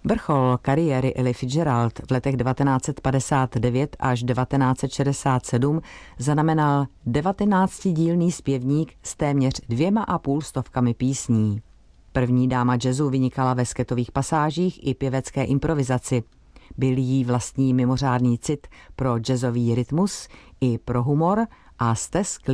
Vrchol kariéry Ely Fitzgerald v letech 1959 až 1967 znamenal 19dílný zpěvník s téměř 2,5 stovkami písní. První dáma jazzu vynikala ve sketových pasážích i pěvecké improvizaci. Byl jí vlastní mimořádný cit pro jazzový rytmus i pro humor a stesk